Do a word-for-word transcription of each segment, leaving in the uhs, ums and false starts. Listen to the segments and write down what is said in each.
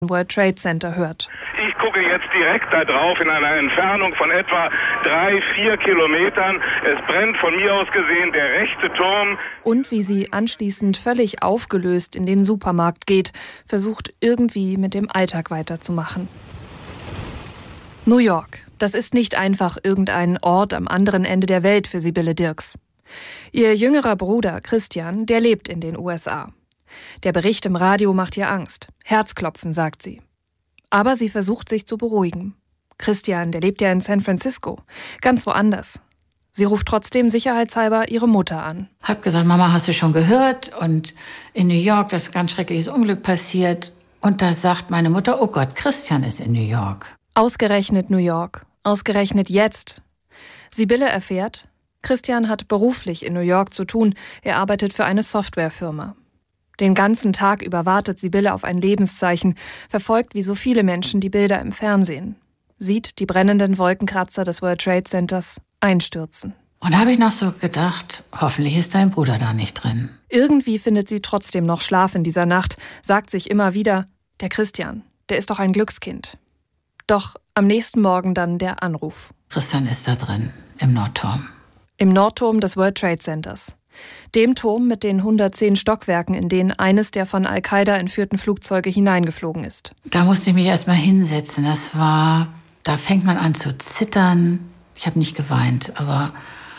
World Trade Center hört. Ich gucke jetzt direkt da drauf in einer Entfernung von etwa drei, vier Kilometern. Es brennt von mir aus gesehen der rechte Turm. Und wie sie anschließend völlig aufgelöst in den Supermarkt geht, versucht irgendwie mit dem Alltag weiterzumachen. New York, das ist nicht einfach irgendein Ort am anderen Ende der Welt für Sibylle Dirks. Ihr jüngerer Bruder Christian, der lebt in den U S A. Der Bericht im Radio macht ihr Angst. Herzklopfen, sagt sie. Aber sie versucht, sich zu beruhigen. Christian, der lebt ja in San Francisco, ganz woanders. Sie ruft trotzdem sicherheitshalber ihre Mutter an. Hab gesagt, Mama, hast du schon gehört? Und in New York, das ist ein ganz schreckliches Unglück passiert. Und da sagt meine Mutter, oh Gott, Christian ist in New York. Ausgerechnet New York. Ausgerechnet jetzt. Sibylle erfährt, Christian hat beruflich in New York zu tun. Er arbeitet für eine Softwarefirma. Den ganzen Tag über wartet Sibylle auf ein Lebenszeichen, verfolgt wie so viele Menschen die Bilder im Fernsehen, sieht die brennenden Wolkenkratzer des World Trade Centers einstürzen. Und da habe ich noch so gedacht, hoffentlich ist dein Bruder da nicht drin. Irgendwie findet sie trotzdem noch Schlaf in dieser Nacht, sagt sich immer wieder, der Christian, der ist doch ein Glückskind. Doch am nächsten Morgen dann der Anruf. Christian ist da drin, im Nordturm. Im Nordturm des World Trade Centers. Dem Turm mit den hundertzehn Stockwerken, in denen eines der von Al-Qaida entführten Flugzeuge hineingeflogen ist. Da musste ich mich erst mal hinsetzen. Das war, da fängt man an zu zittern. Ich habe nicht geweint, aber,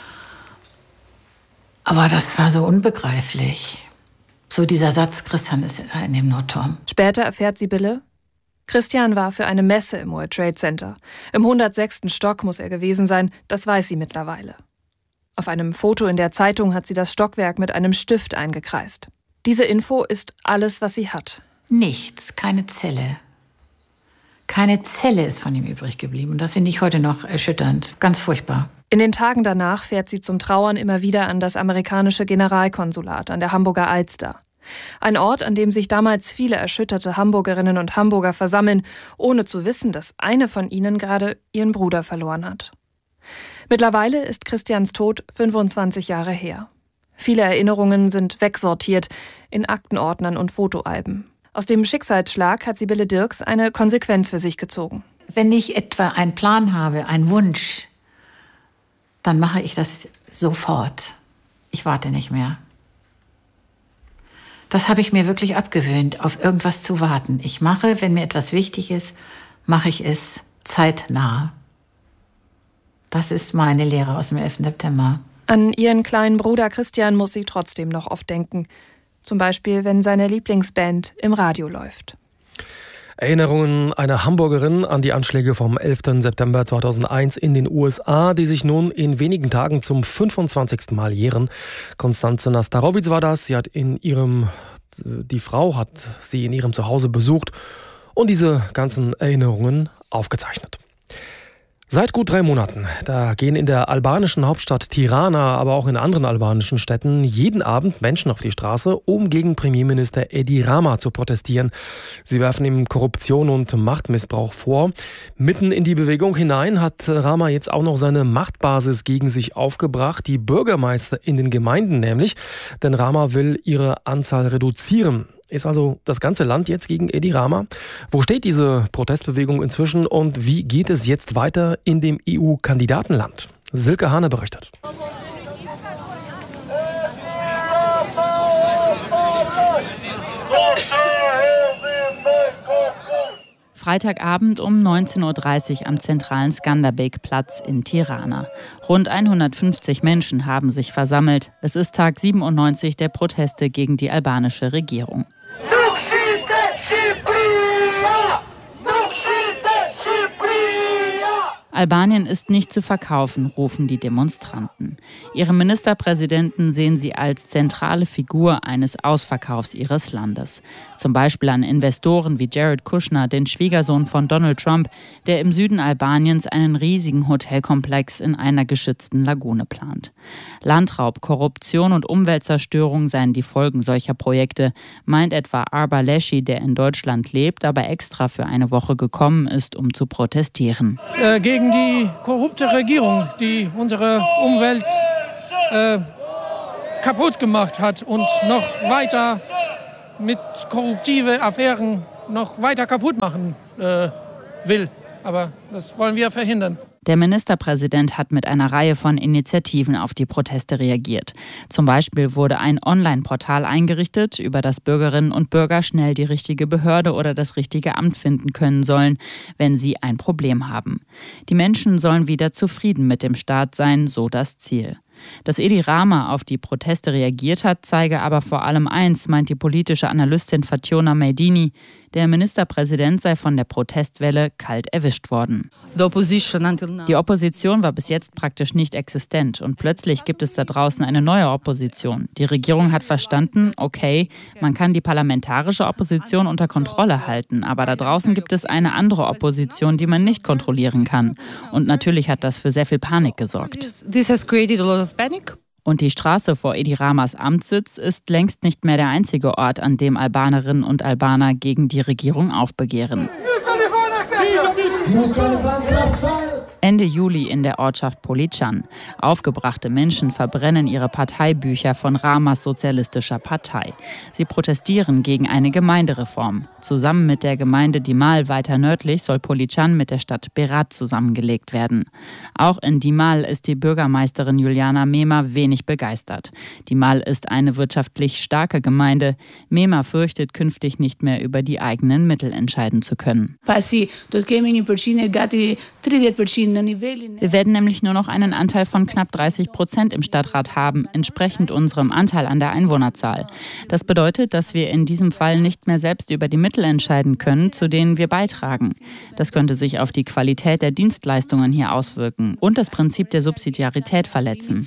aber das war so unbegreiflich. So dieser Satz, Christian ist da in dem Nordturm. Später erfährt Sibylle, Christian war für eine Messe im World Trade Center. Im hundertsechsten Stock muss er gewesen sein, das weiß sie mittlerweile. Auf einem Foto in der Zeitung hat sie das Stockwerk mit einem Stift eingekreist. Diese Info ist alles, was sie hat. Nichts, keine Zelle. Keine Zelle ist von ihm übrig geblieben. Und das finde ich heute noch erschütternd. Ganz furchtbar. In den Tagen danach fährt sie zum Trauern immer wieder an das amerikanische Generalkonsulat an der Hamburger Alster. Ein Ort, an dem sich damals viele erschütterte Hamburgerinnen und Hamburger versammeln, ohne zu wissen, dass eine von ihnen gerade ihren Bruder verloren hat. Mittlerweile ist Christians Tod fünfundzwanzig Jahre her. Viele Erinnerungen sind wegsortiert in Aktenordnern und Fotoalben. Aus dem Schicksalsschlag hat Sibylle Dirks eine Konsequenz für sich gezogen. Wenn ich etwa einen Plan habe, einen Wunsch, dann mache ich das sofort. Ich warte nicht mehr. Das habe ich mir wirklich abgewöhnt, auf irgendwas zu warten. Ich mache, wenn mir etwas wichtig ist, mache ich es zeitnah. Das ist meine Lehre aus dem elften September. An ihren kleinen Bruder Christian muss sie trotzdem noch oft denken. Zum Beispiel, wenn seine Lieblingsband im Radio läuft. Erinnerungen einer Hamburgerin an die Anschläge vom elften September zweitausendeins in den U S A, die sich nun in wenigen Tagen zum fünfundzwanzigsten Mal jähren. Konstanze Nastarowitz war das. Sie hat in ihrem, die Frau hat sie in ihrem Zuhause besucht und diese ganzen Erinnerungen aufgezeichnet. Seit gut drei Monaten, da gehen in der albanischen Hauptstadt Tirana, aber auch in anderen albanischen Städten jeden Abend Menschen auf die Straße, um gegen Premierminister Edi Rama zu protestieren. Sie werfen ihm Korruption und Machtmissbrauch vor. Mitten in die Bewegung hinein hat Rama jetzt auch noch seine Machtbasis gegen sich aufgebracht, die Bürgermeister in den Gemeinden nämlich, denn Rama will ihre Anzahl reduzieren. Ist also das ganze Land jetzt gegen Edi Rama? Wo steht diese Protestbewegung inzwischen und wie geht es jetzt weiter in dem E U-Kandidatenland? Silke Hane berichtet. Freitagabend um neunzehn Uhr dreißig am zentralen Skanderbeg-Platz in Tirana. Rund hundertfünfzig Menschen haben sich versammelt. Es ist Tag siebenundneunzig der Proteste gegen die albanische Regierung. Albanien ist nicht zu verkaufen, rufen die Demonstranten. Ihre Ministerpräsidenten sehen sie als zentrale Figur eines Ausverkaufs ihres Landes. Zum Beispiel an Investoren wie Jared Kushner, den Schwiegersohn von Donald Trump, der im Süden Albaniens einen riesigen Hotelkomplex in einer geschützten Lagune plant. Landraub, Korruption und Umweltzerstörung seien die Folgen solcher Projekte, meint etwa Arba Leschi, der in Deutschland lebt, aber extra für eine Woche gekommen ist, um zu protestieren. Äh, gegen die korrupte Regierung, die unsere Umwelt äh, kaputt gemacht hat und noch weiter mit korruptiven Affären noch weiter kaputt machen äh, will. Aber das wollen wir verhindern. Der Ministerpräsident hat mit einer Reihe von Initiativen auf die Proteste reagiert. Zum Beispiel wurde ein Online-Portal eingerichtet, über das Bürgerinnen und Bürger schnell die richtige Behörde oder das richtige Amt finden können sollen, wenn sie ein Problem haben. Die Menschen sollen wieder zufrieden mit dem Staat sein, so das Ziel. Dass Edi Rama auf die Proteste reagiert hat, zeige aber vor allem eins, meint die politische Analystin Fatjona Mejdini: Der Ministerpräsident sei von der Protestwelle kalt erwischt worden. Die Opposition war bis jetzt praktisch nicht existent und plötzlich gibt es da draußen eine neue Opposition. Die Regierung hat verstanden, okay, man kann die parlamentarische Opposition unter Kontrolle halten, aber da draußen gibt es eine andere Opposition, die man nicht kontrollieren kann. Und natürlich hat das für sehr viel Panik gesorgt. Und die Straße vor Edi Ramas Amtssitz ist längst nicht mehr der einzige Ort, an dem Albanerinnen und Albaner gegen die Regierung aufbegehren. Ende Juli in der Ortschaft Poličan. Aufgebrachte Menschen verbrennen ihre Parteibücher von Ramas sozialistischer Partei. Sie protestieren gegen eine Gemeindereform. Zusammen mit der Gemeinde Dimal weiter nördlich soll Poličan mit der Stadt Berat zusammengelegt werden. Auch in Dimal ist die Bürgermeisterin Juliana Mema wenig begeistert. Dimal ist eine wirtschaftlich starke Gemeinde. Mema fürchtet, künftig nicht mehr über die eigenen Mittel entscheiden zu können. Wir werden nämlich nur noch einen Anteil von knapp dreißig Prozent im Stadtrat haben, entsprechend unserem Anteil an der Einwohnerzahl. Das bedeutet, dass wir in diesem Fall nicht mehr selbst über die Mittel entscheiden können, zu denen wir beitragen. Das könnte sich auf die Qualität der Dienstleistungen hier auswirken und das Prinzip der Subsidiarität verletzen.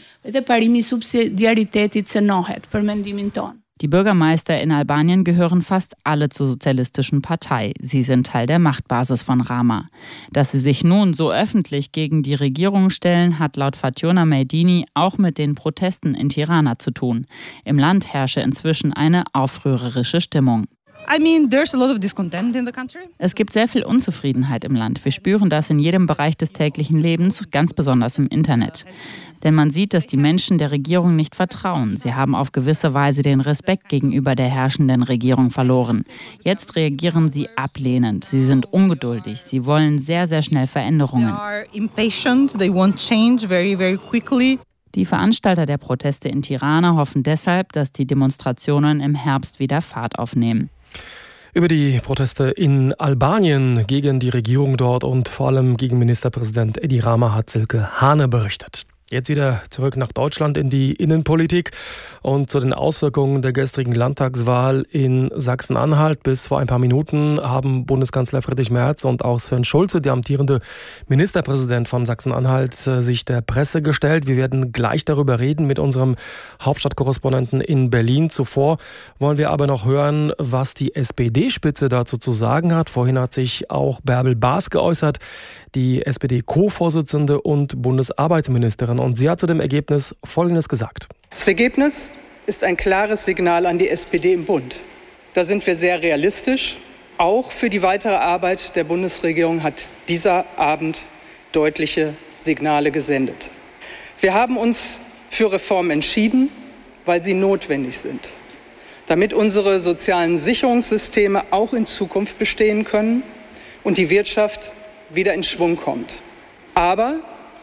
Die Bürgermeister in Albanien gehören fast alle zur sozialistischen Partei. Sie sind Teil der Machtbasis von Rama. Dass sie sich nun so öffentlich gegen die Regierung stellen, hat laut Fatjona Mejdini auch mit den Protesten in Tirana zu tun. Im Land herrsche inzwischen eine aufrührerische Stimmung. I mean, there's a lot of discontent in the country. Es gibt sehr viel Unzufriedenheit im Land. Wir spüren das in jedem Bereich des täglichen Lebens, ganz besonders im Internet. Denn man sieht, dass die Menschen der Regierung nicht vertrauen. Sie haben auf gewisse Weise den Respekt gegenüber der herrschenden Regierung verloren. Jetzt reagieren sie ablehnend. Sie sind ungeduldig. Sie wollen sehr, sehr schnell Veränderungen. They are impatient. They want change very, very quickly. Die Veranstalter der Proteste in Tirana hoffen deshalb, dass die Demonstrationen im Herbst wieder Fahrt aufnehmen. Über die Proteste in Albanien gegen die Regierung dort und vor allem gegen Ministerpräsident Edi Rama hat Silke Hane berichtet. Jetzt wieder zurück nach Deutschland in die Innenpolitik und zu den Auswirkungen der gestrigen Landtagswahl in Sachsen-Anhalt. Bis vor ein paar Minuten haben Bundeskanzler Friedrich Merz und auch Sven Schulze, der amtierende Ministerpräsident von Sachsen-Anhalt, sich der Presse gestellt. Wir werden gleich darüber reden mit unserem Hauptstadtkorrespondenten in Berlin. Zuvor wollen wir aber noch hören, was die S P D-Spitze dazu zu sagen hat. Vorhin hat sich auch Bärbel Baas geäußert, die S P D-Co-Vorsitzende und Bundesarbeitsministerin. Und sie hat zu dem Ergebnis Folgendes gesagt. Das Ergebnis ist ein klares Signal an die S P D im Bund. Da sind wir sehr realistisch. Auch für die weitere Arbeit der Bundesregierung hat dieser Abend deutliche Signale gesendet. Wir haben uns für Reformen entschieden, weil sie notwendig sind, damit unsere sozialen Sicherungssysteme auch in Zukunft bestehen können und die Wirtschaft wieder in Schwung kommt. Aber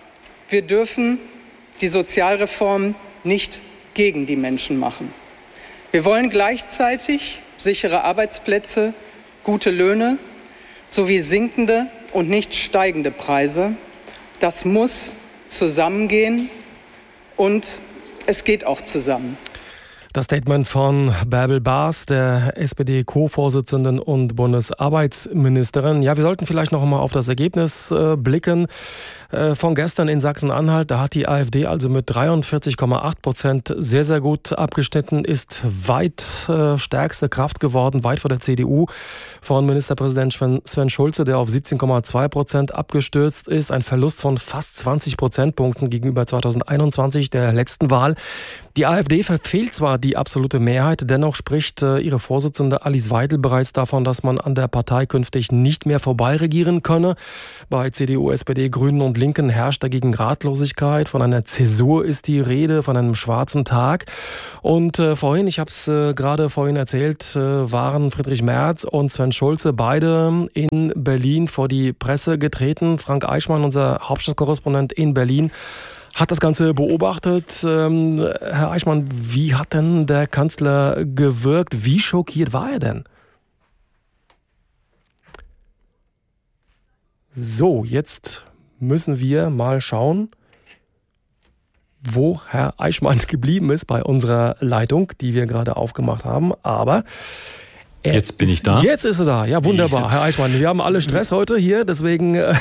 wir dürfen die Sozialreform nicht gegen die Menschen machen. Wir wollen gleichzeitig sichere Arbeitsplätze, gute Löhne sowie sinkende und nicht steigende Preise. Das muss zusammengehen und es geht auch zusammen. Das Statement von Bärbel Baas, der S P D-Co-Vorsitzenden und Bundesarbeitsministerin. Ja, wir sollten vielleicht noch einmal auf das Ergebnis äh, blicken äh, von gestern in Sachsen-Anhalt. Da hat die AfD also mit dreiundvierzig Komma acht Prozent sehr, sehr gut abgeschnitten, ist weit äh, stärkste Kraft geworden, weit vor der C D U von Ministerpräsident Sven Schulze, der auf siebzehn Komma zwei Prozent abgestürzt ist. Ein Verlust von fast zwanzig Prozentpunkten gegenüber zweitausendeinundzwanzig, der letzten Wahl. Die AfD verfehlt zwar hat die absolute Mehrheit. Dennoch spricht äh, ihre Vorsitzende Alice Weidel bereits davon, dass man an der Partei künftig nicht mehr vorbeiregieren könne. Bei C D U, S P D, Grünen und Linken herrscht dagegen Ratlosigkeit. Von einer Zäsur ist die Rede, von einem schwarzen Tag. Und äh, vorhin, ich habe es äh, gerade vorhin erzählt, äh, waren Friedrich Merz und Sven Schulze beide in Berlin vor die Presse getreten. Frank Eichmann, unser Hauptstadtkorrespondent in Berlin, hat das Ganze beobachtet. Ähm, Herr Eichmann, wie hat denn der Kanzler gewirkt? Wie schockiert war er denn? So, jetzt müssen wir mal schauen, wo Herr Eichmann geblieben ist bei unserer Leitung, die wir gerade aufgemacht haben. Aber Er jetzt bin ist, ich da. Jetzt ist er da. Ja, wunderbar, Herr Eichmann. Wir haben alle Stress heute hier, deswegen äh,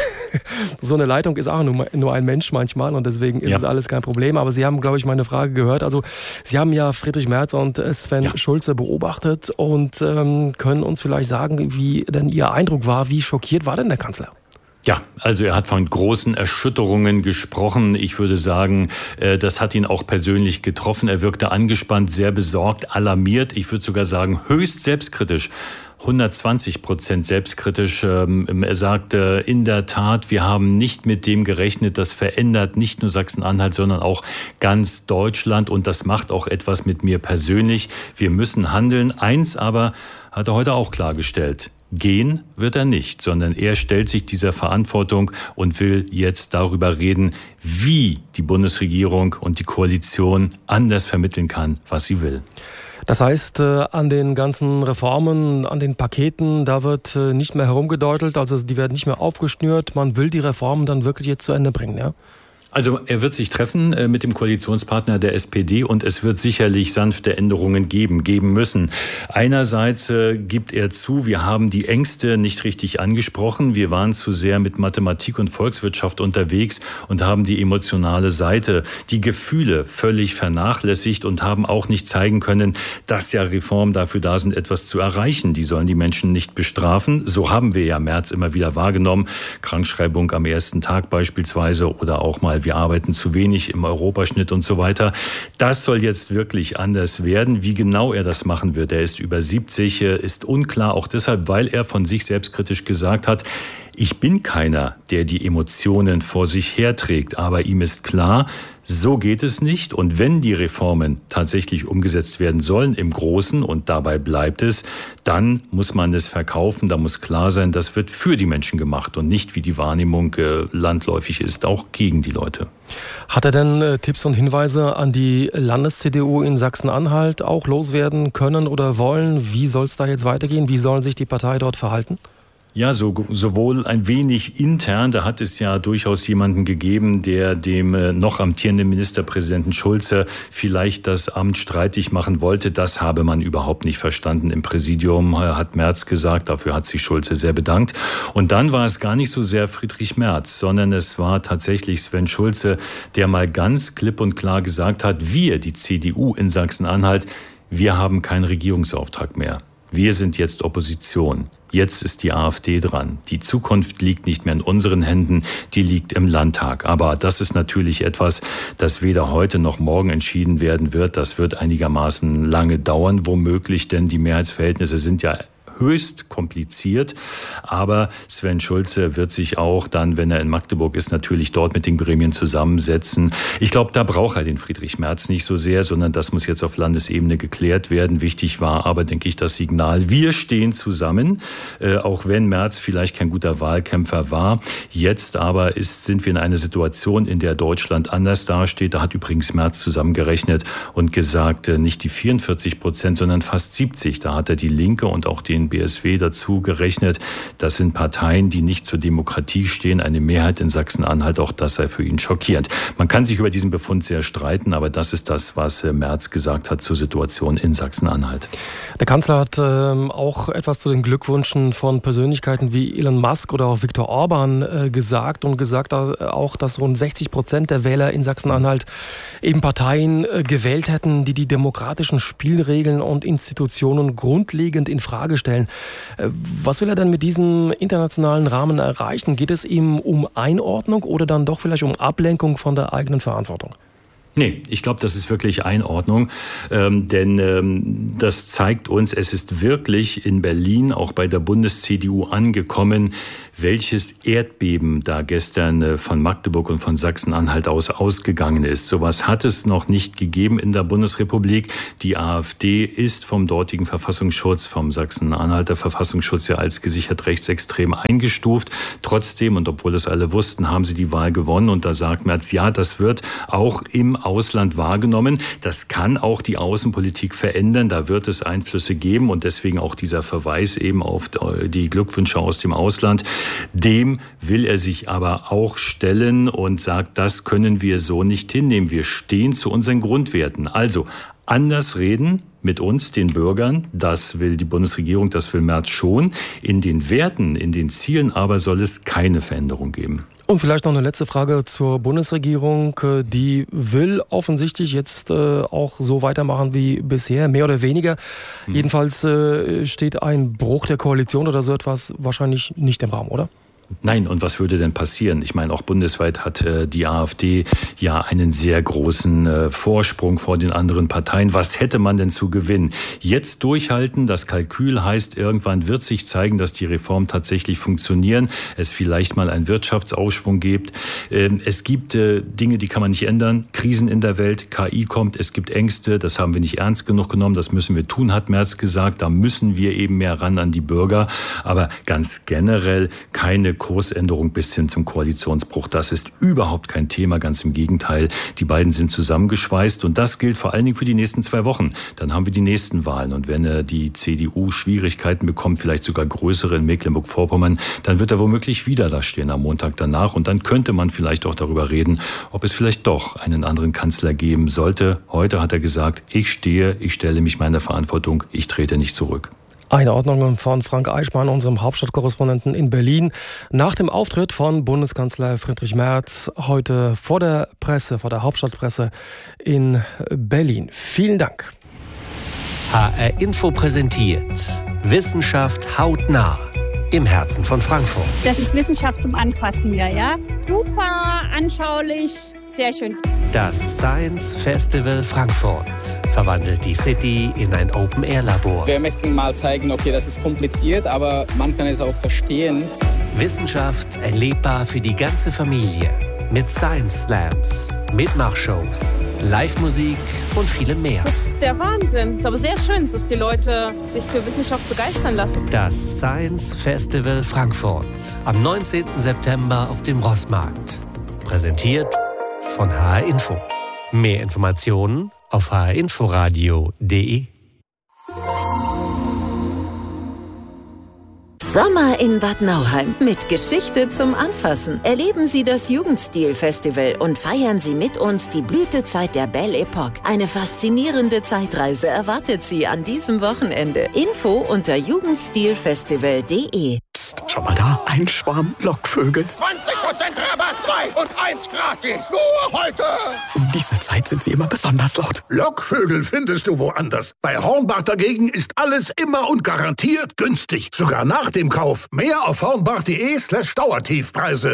so eine Leitung ist auch nur, nur ein Mensch manchmal und deswegen ist ja. es alles kein Problem. Aber Sie haben, glaube ich, meine Frage gehört. Also Sie haben ja Friedrich Merz und Sven ja. Schulze beobachtet und ähm, können uns vielleicht sagen, wie denn Ihr Eindruck war. Wie schockiert war denn der Kanzler? Ja, also er hat von großen Erschütterungen gesprochen. Ich würde sagen, das hat ihn auch persönlich getroffen. Er wirkte angespannt, sehr besorgt, alarmiert. Ich würde sogar sagen, höchst selbstkritisch. hundertzwanzig Prozent selbstkritisch. Er sagte, in der Tat, wir haben nicht mit dem gerechnet. Das verändert nicht nur Sachsen-Anhalt, sondern auch ganz Deutschland. Und das macht auch etwas mit mir persönlich. Wir müssen handeln. Eins aber hat er heute auch klargestellt. Gehen wird er nicht, sondern er stellt sich dieser Verantwortung und will jetzt darüber reden, wie die Bundesregierung und die Koalition anders vermitteln kann, was sie will. Das heißt, an den ganzen Reformen, an den Paketen, da wird nicht mehr herumgedeutelt, also die werden nicht mehr aufgeschnürt. Man will die Reformen dann wirklich jetzt zu Ende bringen, ja? Also er wird sich treffen äh, mit dem Koalitionspartner der S P D und es wird sicherlich sanfte Änderungen geben, geben müssen. Einerseits äh, gibt er zu, wir haben die Ängste nicht richtig angesprochen. Wir waren zu sehr mit Mathematik und Volkswirtschaft unterwegs und haben die emotionale Seite, die Gefühle völlig vernachlässigt und haben auch nicht zeigen können, dass ja Reformen dafür da sind, etwas zu erreichen. Die sollen die Menschen nicht bestrafen. So haben wir ja Merz immer wieder wahrgenommen. Krankschreibung am ersten Tag beispielsweise oder auch mal wir arbeiten zu wenig im Europaschnitt und so weiter. Das soll jetzt wirklich anders werden. Wie genau er das machen wird, er ist über siebzig, ist unklar, auch deshalb, weil er von sich selbstkritisch gesagt hat, ich bin keiner, der die Emotionen vor sich herträgt, aber ihm ist klar, so geht es nicht. Und wenn die Reformen tatsächlich umgesetzt werden sollen im Großen und dabei bleibt es, dann muss man es verkaufen. Da muss klar sein, das wird für die Menschen gemacht und nicht, wie die Wahrnehmung äh, landläufig ist, auch gegen die Leute. Hat er denn äh, Tipps und Hinweise an die Landes-C D U in Sachsen-Anhalt auch loswerden können oder wollen? Wie soll es da jetzt weitergehen? Wie sollen sich die Partei dort verhalten? Ja, so, sowohl ein wenig intern, da hat es ja durchaus jemanden gegeben, der dem äh, noch amtierenden Ministerpräsidenten Schulze vielleicht das Amt streitig machen wollte. Das habe man überhaupt nicht verstanden. Im Präsidium äh, hat Merz gesagt, dafür hat sich Schulze sehr bedankt. Und dann war es gar nicht so sehr Friedrich Merz, sondern es war tatsächlich Sven Schulze, der mal ganz klipp und klar gesagt hat, wir, die C D U in Sachsen-Anhalt, wir haben keinen Regierungsauftrag mehr. Wir sind jetzt Opposition. Jetzt ist die AfD dran. Die Zukunft liegt nicht mehr in unseren Händen, die liegt im Landtag. Aber das ist natürlich etwas, das weder heute noch morgen entschieden werden wird. Das wird einigermaßen lange dauern, womöglich, denn die Mehrheitsverhältnisse sind ja höchst kompliziert, aber Sven Schulze wird sich auch dann, wenn er in Magdeburg ist, natürlich dort mit den Gremien zusammensetzen. Ich glaube, da braucht er den Friedrich Merz nicht so sehr, sondern das muss jetzt auf Landesebene geklärt werden. Wichtig war aber, denke ich, das Signal, wir stehen zusammen, äh, auch wenn Merz vielleicht kein guter Wahlkämpfer war. Jetzt aber ist, sind wir in einer Situation, in der Deutschland anders dasteht. Da hat übrigens Merz zusammengerechnet und gesagt, äh, nicht die vierundvierzig Prozent, sondern fast siebzig. Da hat er die Linke und auch den B S W dazu gerechnet. Das sind Parteien, die nicht zur Demokratie stehen. Eine Mehrheit in Sachsen-Anhalt, auch das sei für ihn schockierend. Man kann sich über diesen Befund sehr streiten, aber das ist das, was Merz gesagt hat zur Situation in Sachsen-Anhalt. Der Kanzler hat ähm, auch etwas zu den Glückwünschen von Persönlichkeiten wie Elon Musk oder auch Viktor Orban äh, gesagt und gesagt auch, dass rund sechzig Prozent der Wähler in Sachsen-Anhalt eben Parteien äh, gewählt hätten, die die demokratischen Spielregeln und Institutionen grundlegend in Frage stellen. Was will er denn mit diesem internationalen Rahmen erreichen? Geht es ihm um Einordnung oder dann doch vielleicht um Ablenkung von der eigenen Verantwortung? Nee, ich glaube, das ist wirklich Einordnung, ähm, denn ähm, das zeigt uns, es ist wirklich in Berlin, auch bei der Bundes-C D U angekommen, welches Erdbeben da gestern äh, von Magdeburg und von Sachsen-Anhalt aus ausgegangen ist. Sowas hat es noch nicht gegeben in der Bundesrepublik. Die AfD ist vom dortigen Verfassungsschutz, vom Sachsen-Anhalter Verfassungsschutz ja als gesichert rechtsextrem eingestuft. Trotzdem, und obwohl das alle wussten, haben sie die Wahl gewonnen. Und da sagt Merz, ja, das wird auch im Ausland wahrgenommen. Das kann auch die Außenpolitik verändern. Da wird es Einflüsse geben und deswegen auch dieser Verweis eben auf die Glückwünsche aus dem Ausland. Dem will er sich aber auch stellen und sagt, das können wir so nicht hinnehmen. Wir stehen zu unseren Grundwerten. Also anders reden mit uns, den Bürgern, das will die Bundesregierung, das will Merz schon. In den Werten, in den Zielen aber soll es keine Veränderung geben. Und vielleicht noch eine letzte Frage zur Bundesregierung. Die will offensichtlich jetzt äh, auch so weitermachen wie bisher, mehr oder weniger. Mhm. Jedenfalls äh, steht ein Bruch der Koalition oder so etwas wahrscheinlich nicht im Raum, oder? Nein, und was würde denn passieren? Ich meine, auch bundesweit hat äh, die AfD ja einen sehr großen äh, Vorsprung vor den anderen Parteien. Was hätte man denn zu gewinnen? Jetzt durchhalten, das Kalkül heißt, irgendwann wird sich zeigen, dass die Reformen tatsächlich funktionieren, es vielleicht mal einen Wirtschaftsaufschwung gibt. Ähm, es gibt äh, Dinge, die kann man nicht ändern. Krisen in der Welt, K I kommt, es gibt Ängste, das haben wir nicht ernst genug genommen, das müssen wir tun, hat Merz gesagt. Da müssen wir eben mehr ran an die Bürger. Aber ganz generell keine Kursänderung bis hin zum Koalitionsbruch. Das ist überhaupt kein Thema, ganz im Gegenteil. Die beiden sind zusammengeschweißt und das gilt vor allen Dingen für die nächsten zwei Wochen. Dann haben wir die nächsten Wahlen und wenn äh, die C D U Schwierigkeiten bekommt, vielleicht sogar größere in Mecklenburg-Vorpommern, dann wird er womöglich wieder da stehen am Montag danach und dann könnte man vielleicht auch darüber reden, ob es vielleicht doch einen anderen Kanzler geben sollte. Heute hat er gesagt, ich stehe, ich stelle mich meiner Verantwortung, ich trete nicht zurück. Einordnungen von Frank Eichmann, unserem Hauptstadtkorrespondenten in Berlin. Nach dem Auftritt von Bundeskanzler Friedrich Merz heute vor der Presse, vor der Hauptstadtpresse in Berlin. Vielen Dank. H R Info präsentiert Wissenschaft hautnah im Herzen von Frankfurt. Das ist Wissenschaft zum Anfassen hier, ja? Super anschaulich. Sehr schön. Das Science Festival Frankfurt verwandelt die City in ein Open-Air-Labor. Wir möchten mal zeigen, okay, das ist kompliziert, aber man kann es auch verstehen. Wissenschaft erlebbar für die ganze Familie. Mit Science Slams, Mitmachshows, Live-Musik und vielem mehr. Das ist der Wahnsinn. Es ist aber sehr schön, dass die Leute sich für Wissenschaft begeistern lassen. Das Science Festival Frankfurt am neunzehnten September auf dem Rossmarkt. Präsentiert von H R Info. Mehr Informationen auf h r inforadio punkt d e. Sommer in Bad Nauheim mit Geschichte zum Anfassen. Erleben Sie das Jugendstil-Festival und feiern Sie mit uns die Blütezeit der Belle Epoque. Eine faszinierende Zeitreise erwartet Sie an diesem Wochenende. Info unter jugendstilfestival punkt d e. Psst, schau mal da, ein Schwarm Lockvögel. zwanzig Prozent Rabatt, zwei und eins gratis. Nur heute. Um diese Zeit sind sie immer besonders laut. Lockvögel findest du woanders. Bei Hornbach dagegen ist alles immer und garantiert günstig. Sogar nach dem Kauf. Mehr auf hornbach punkt d e slash Dauertiefpreise.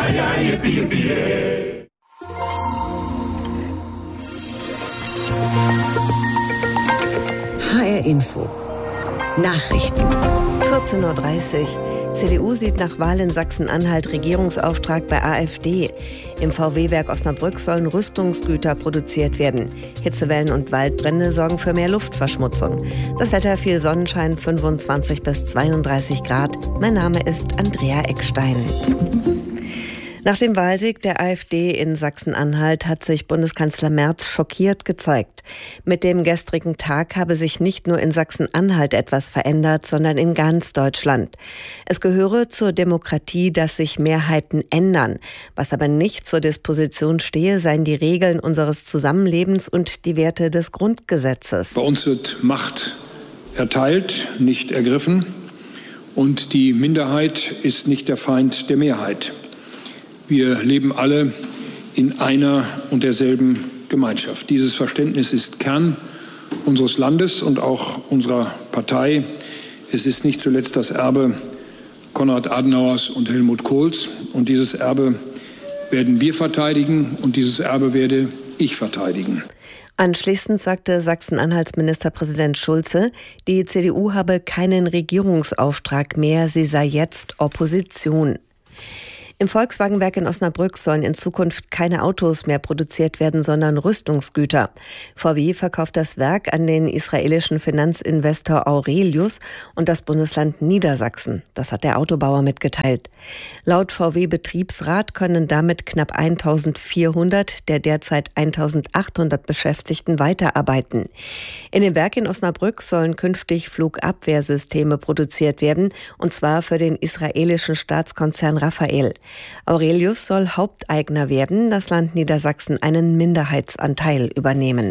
H R Info. Nachrichten. vierzehn Uhr dreißig. C D U sieht nach Wahl in Sachsen-Anhalt Regierungsauftrag bei AfD. Im V W-Werk Osnabrück sollen Rüstungsgüter produziert werden. Hitzewellen und Waldbrände sorgen für mehr Luftverschmutzung. Das Wetter, viel Sonnenschein, fünfundzwanzig bis zweiunddreißig Grad. Mein Name ist Andrea Eckstein. Nach dem Wahlsieg der AfD in Sachsen-Anhalt hat sich Bundeskanzler Merz schockiert gezeigt. Mit dem gestrigen Tag habe sich nicht nur in Sachsen-Anhalt etwas verändert, sondern in ganz Deutschland. Es gehöre zur Demokratie, dass sich Mehrheiten ändern. Was aber nicht zur Disposition stehe, seien die Regeln unseres Zusammenlebens und die Werte des Grundgesetzes. Bei uns wird Macht erteilt, nicht ergriffen. Und die Minderheit ist nicht der Feind der Mehrheit. Wir leben alle in einer und derselben Gemeinschaft. Dieses Verständnis ist Kern unseres Landes und auch unserer Partei. Es ist nicht zuletzt das Erbe Konrad Adenauers und Helmut Kohls. Und dieses Erbe werden wir verteidigen und dieses Erbe werde ich verteidigen. Anschließend sagte Sachsen-Anhalts Ministerpräsident Schulze, die C D U habe keinen Regierungsauftrag mehr, sie sei jetzt Opposition. Im Volkswagenwerk in Osnabrück sollen in Zukunft keine Autos mehr produziert werden, sondern Rüstungsgüter. V W verkauft das Werk an den israelischen Finanzinvestor Aurelius und das Bundesland Niedersachsen. Das hat der Autobauer mitgeteilt. Laut V W-Betriebsrat können damit knapp eintausendvierhundert der derzeit eintausendachthundert Beschäftigten weiterarbeiten. In dem Werk in Osnabrück sollen künftig Flugabwehrsysteme produziert werden, und zwar für den israelischen Staatskonzern Rafael. Aurelius soll Haupteigner werden, das Land Niedersachsen einen Minderheitsanteil übernehmen.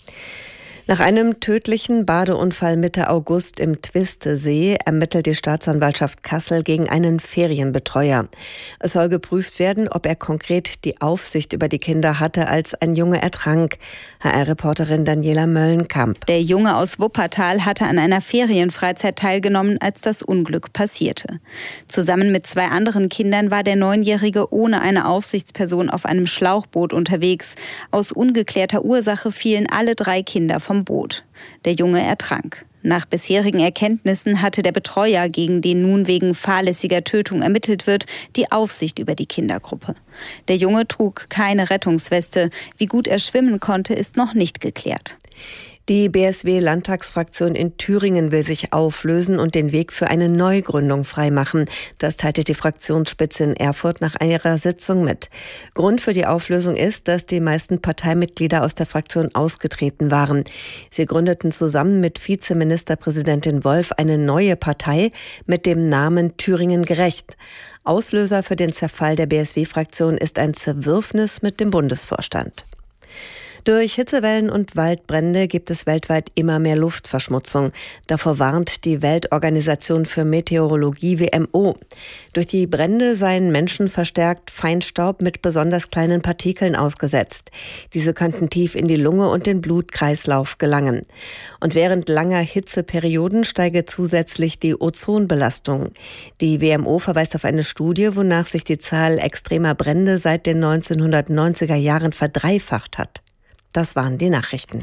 Nach einem tödlichen Badeunfall Mitte August im Twistesee ermittelt die Staatsanwaltschaft Kassel gegen einen Ferienbetreuer. Es soll geprüft werden, ob er konkret die Aufsicht über die Kinder hatte, als ein Junge ertrank. H R-Reporterin Daniela Möllenkamp. Der Junge aus Wuppertal hatte an einer Ferienfreizeit teilgenommen, als das Unglück passierte. Zusammen mit zwei anderen Kindern war der Neunjährige ohne eine Aufsichtsperson auf einem Schlauchboot unterwegs. Aus ungeklärter Ursache fielen alle drei Kinder vom Boot. Der Junge ertrank. Nach bisherigen Erkenntnissen hatte der Betreuer, gegen den nun wegen fahrlässiger Tötung ermittelt wird, die Aufsicht über die Kindergruppe. Der Junge trug keine Rettungsweste. Wie gut er schwimmen konnte, ist noch nicht geklärt. Die B S W-Landtagsfraktion in Thüringen will sich auflösen und den Weg für eine Neugründung freimachen. Das teilte die Fraktionsspitze in Erfurt nach ihrer Sitzung mit. Grund für die Auflösung ist, dass die meisten Parteimitglieder aus der Fraktion ausgetreten waren. Sie gründeten zusammen mit Vizeministerpräsidentin Wolf eine neue Partei mit dem Namen Thüringen gerecht. Auslöser für den Zerfall der B S W-Fraktion ist ein Zerwürfnis mit dem Bundesvorstand. Durch Hitzewellen und Waldbrände gibt es weltweit immer mehr Luftverschmutzung. Davor warnt die Weltorganisation für Meteorologie W M O. Durch die Brände seien Menschen verstärkt Feinstaub mit besonders kleinen Partikeln ausgesetzt. Diese könnten tief in die Lunge und den Blutkreislauf gelangen. Und während langer Hitzeperioden steige zusätzlich die Ozonbelastung. Die W M O verweist auf eine Studie, wonach sich die Zahl extremer Brände seit den neunzehnhundertneunziger Jahren verdreifacht hat. Das waren die Nachrichten.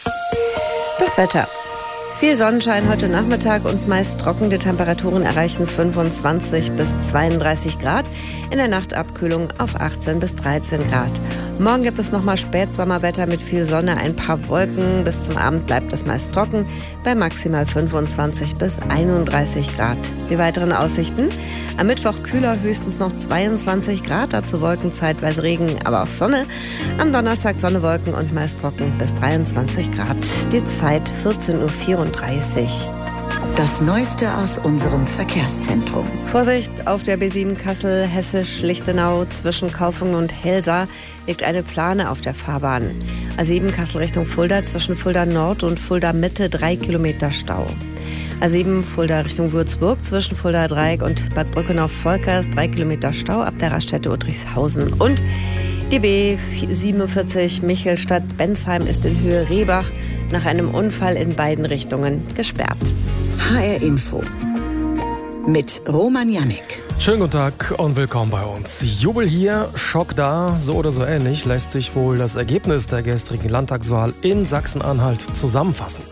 Das Wetter. Viel Sonnenschein heute Nachmittag und meist trocken. Die Temperaturen erreichen fünfundzwanzig bis zweiunddreißig Grad. In der Nacht Abkühlung auf achtzehn bis dreizehn Grad. Morgen gibt es nochmal Spätsommerwetter mit viel Sonne, ein paar Wolken. Bis zum Abend bleibt es meist trocken bei maximal fünfundzwanzig bis einunddreißig Grad. Die weiteren Aussichten: am Mittwoch kühler, höchstens noch zweiundzwanzig Grad, dazu Wolken, zeitweise Regen, aber auch Sonne. Am Donnerstag Sonne, Wolken und meist trocken bis dreiundzwanzig Grad. Die Zeit vierzehn Uhr vierunddreißig. Das Neueste aus unserem Verkehrszentrum. Vorsicht, auf der B sieben Kassel, Hessisch-Lichtenau zwischen Kaufungen und Helsa liegt eine Plane auf der Fahrbahn. A sieben Kassel Richtung Fulda zwischen Fulda Nord und Fulda Mitte drei Kilometer Stau. A sieben Fulda Richtung Würzburg zwischen Fulda Dreieck und Bad Brückenau-Volkers drei Kilometer Stau ab der Raststätte Uttrichshausen. Und die B siebenundvierzig Michelstadt-Bensheim ist in Höhe Rehbach nach einem Unfall in beiden Richtungen gesperrt. H R Info mit Roman Jannik. Schönen guten Tag und willkommen bei uns. Jubel hier, Schock da, so oder so ähnlich lässt sich wohl das Ergebnis der gestrigen Landtagswahl in Sachsen-Anhalt zusammenfassen.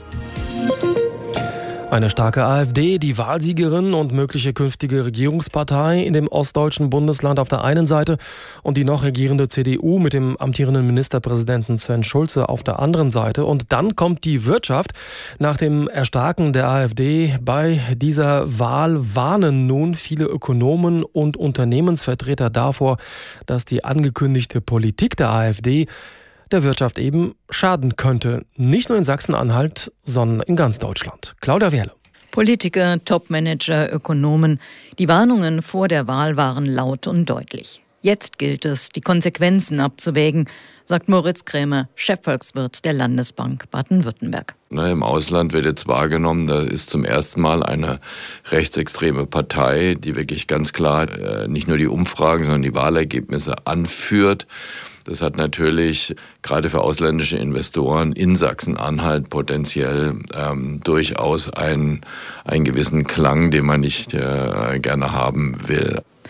Eine starke AfD, die Wahlsiegerin und mögliche künftige Regierungspartei in dem ostdeutschen Bundesland auf der einen Seite und die noch regierende C D U mit dem amtierenden Ministerpräsidenten Sven Schulze auf der anderen Seite. Und dann kommt die Wirtschaft. Nach dem Erstarken der AfD bei dieser Wahl warnen nun viele Ökonomen und Unternehmensvertreter davor, dass die angekündigte Politik der AfD der Wirtschaft eben schaden könnte. Nicht nur in Sachsen-Anhalt, sondern in ganz Deutschland. Claudia Wehrle. Politiker, Topmanager, Ökonomen. Die Warnungen vor der Wahl waren laut und deutlich. Jetzt gilt es, die Konsequenzen abzuwägen, sagt Moritz Krämer, Chefvolkswirt der Landesbank Baden-Württemberg. Na, im Ausland wird jetzt wahrgenommen, da ist zum ersten Mal eine rechtsextreme Partei, die wirklich ganz klar äh, nicht nur die Umfragen, sondern die Wahlergebnisse anführt. Das hat natürlich gerade für ausländische Investoren in Sachsen-Anhalt potenziell ähm, durchaus einen, einen gewissen Klang, den man nicht äh, gerne haben will.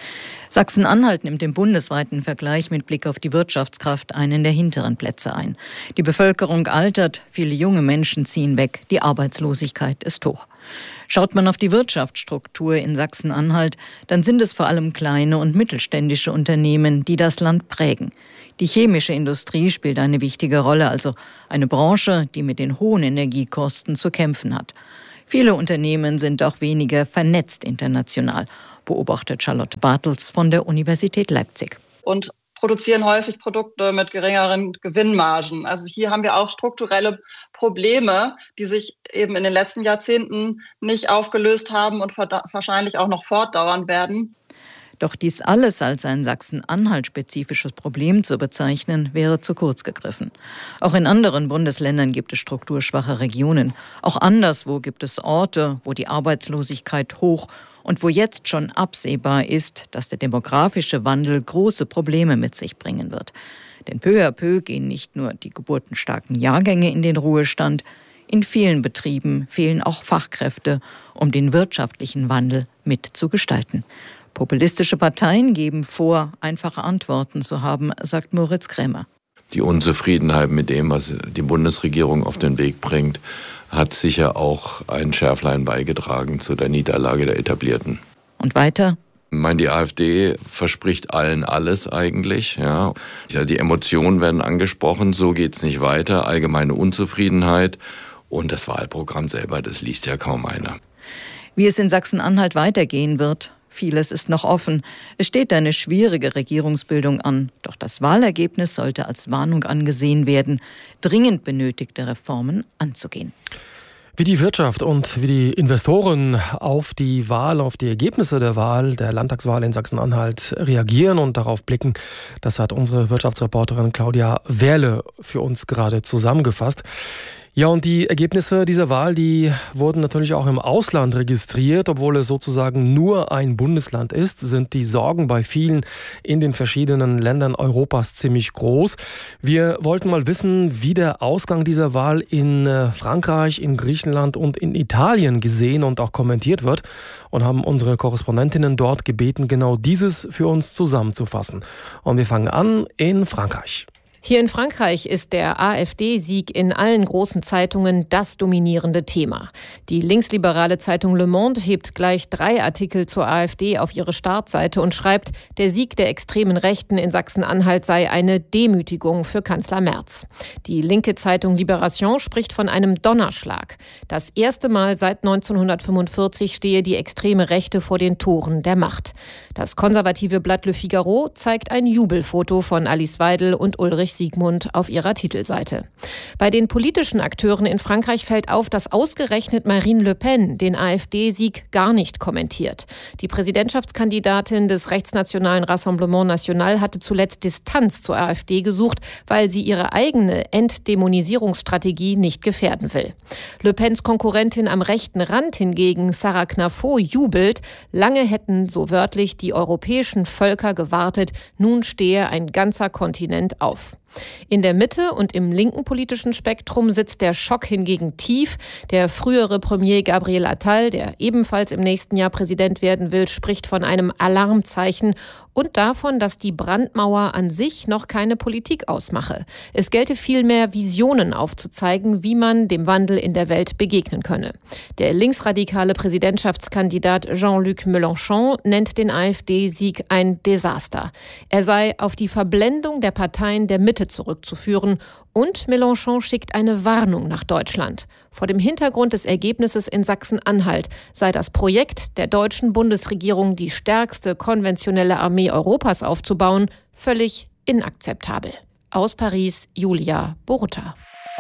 Sachsen-Anhalt nimmt im bundesweiten Vergleich mit Blick auf die Wirtschaftskraft einen der hinteren Plätze ein. Die Bevölkerung altert, viele junge Menschen ziehen weg, die Arbeitslosigkeit ist hoch. Schaut man auf die Wirtschaftsstruktur in Sachsen-Anhalt, dann sind es vor allem kleine und mittelständische Unternehmen, die das Land prägen. Die chemische Industrie spielt eine wichtige Rolle, also eine Branche, die mit den hohen Energiekosten zu kämpfen hat. Viele Unternehmen sind auch weniger vernetzt international, beobachtet Charlotte Bartels von der Universität Leipzig. Und produzieren häufig Produkte mit geringeren Gewinnmargen. Also hier haben wir auch strukturelle Probleme, die sich eben in den letzten Jahrzehnten nicht aufgelöst haben und wahrscheinlich auch noch fortdauern werden. Doch dies alles als ein Sachsen-Anhalt-spezifisches Problem zu bezeichnen, wäre zu kurz gegriffen. Auch in anderen Bundesländern gibt es strukturschwache Regionen. Auch anderswo gibt es Orte, wo die Arbeitslosigkeit hoch und wo jetzt schon absehbar ist, dass der demografische Wandel große Probleme mit sich bringen wird. Denn peu à peu gehen nicht nur die geburtenstarken Jahrgänge in den Ruhestand, in vielen Betrieben fehlen auch Fachkräfte, um den wirtschaftlichen Wandel mitzugestalten. Populistische Parteien geben vor, einfache Antworten zu haben, sagt Moritz Krämer. Die Unzufriedenheit mit dem, was die Bundesregierung auf den Weg bringt, hat sicher auch ein Schärflein beigetragen zu der Niederlage der Etablierten. Und weiter? Ich meine, die AfD verspricht allen alles eigentlich. Ja. Die Emotionen werden angesprochen, so geht's nicht weiter. Allgemeine Unzufriedenheit und das Wahlprogramm selber, das liest ja kaum einer. Wie es in Sachsen-Anhalt weitergehen wird, vieles ist noch offen. Es steht eine schwierige Regierungsbildung an. Doch das Wahlergebnis sollte als Warnung angesehen werden, dringend benötigte Reformen anzugehen. Wie die Wirtschaft und wie die Investoren auf die Wahl, auf die Ergebnisse der Wahl, der Landtagswahl in Sachsen-Anhalt reagieren und darauf blicken, das hat unsere Wirtschaftsreporterin Claudia Werle für uns gerade zusammengefasst. Ja, und die Ergebnisse dieser Wahl, die wurden natürlich auch im Ausland registriert. Obwohl es sozusagen nur ein Bundesland ist, sind die Sorgen bei vielen in den verschiedenen Ländern Europas ziemlich groß. Wir wollten mal wissen, wie der Ausgang dieser Wahl in Frankreich, in Griechenland und in Italien gesehen und auch kommentiert wird und haben unsere Korrespondentinnen dort gebeten, genau dieses für uns zusammenzufassen. Und wir fangen an in Frankreich. Hier in Frankreich ist der AfD-Sieg in allen großen Zeitungen das dominierende Thema. Die linksliberale Zeitung Le Monde hebt gleich drei Artikel zur AfD auf ihre Startseite und schreibt, der Sieg der extremen Rechten in Sachsen-Anhalt sei eine Demütigung für Kanzler Merz. Die linke Zeitung Libération spricht von einem Donnerschlag. Das erste Mal seit neunzehnhundertfünfundvierzig stehe die extreme Rechte vor den Toren der Macht. Das konservative Blatt Le Figaro zeigt ein Jubelfoto von Alice Weidel und Ulrich Siegmund auf ihrer Titelseite. Bei den politischen Akteuren in Frankreich fällt auf, dass ausgerechnet Marine Le Pen den AfD-Sieg gar nicht kommentiert. Die Präsidentschaftskandidatin des rechtsnationalen Rassemblement National hatte zuletzt Distanz zur AfD gesucht, weil sie ihre eigene Entdämonisierungsstrategie nicht gefährden will. Le Pens Konkurrentin am rechten Rand hingegen, Sarah Knafo, jubelt. Lange hätten, so wörtlich, die europäischen Völker gewartet. Nun stehe ein ganzer Kontinent auf. In der Mitte und im linken politischen Spektrum sitzt der Schock hingegen tief. Der frühere Premier Gabriel Attal, der ebenfalls im nächsten Jahr Präsident werden will, spricht von einem Alarmzeichen und davon, dass die Brandmauer an sich noch keine Politik ausmache. Es gelte vielmehr, Visionen aufzuzeigen, wie man dem Wandel in der Welt begegnen könne. Der linksradikale Präsidentschaftskandidat Jean-Luc Mélenchon nennt den AfD-Sieg ein Desaster. Er sei auf die Verblendung der Parteien der Mitte zurückzuführen und Mélenchon schickt eine Warnung nach Deutschland. Vor dem Hintergrund des Ergebnisses in Sachsen-Anhalt sei das Projekt der deutschen Bundesregierung, die stärkste konventionelle Armee Europas aufzubauen, völlig inakzeptabel. Aus Paris, Julia Boruta.